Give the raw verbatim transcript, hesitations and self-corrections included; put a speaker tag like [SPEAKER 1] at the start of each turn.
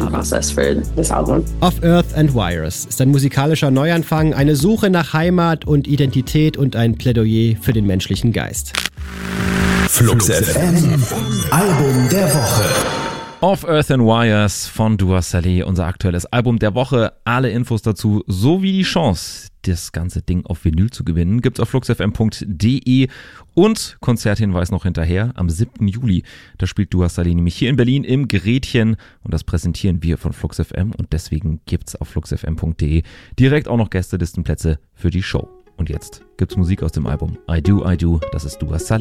[SPEAKER 1] process for this album.
[SPEAKER 2] Of Earth and Wires ist ein musikalischer Neuanfang, eine Suche nach Heimat und Identität und ein Plädoyer für den menschlichen Geist.
[SPEAKER 3] Flux F M, Album der Woche.
[SPEAKER 4] Of Earth and Wires von Dua Saleh, unser aktuelles Album der Woche. Alle Infos dazu sowie die Chance, das ganze Ding auf Vinyl zu gewinnen, gibt's auf fluxfm punkt de. Und Konzerthinweis noch hinterher, am siebten Juli, da spielt Dua Saleh nämlich hier in Berlin im Gretchen und das präsentieren wir von Flux F M und deswegen gibt's auf fluxfm punkt de direkt auch noch Gästelistenplätze für die Show. Und jetzt gibt's Musik aus dem Album I Do, I Do, das ist Dua Saleh.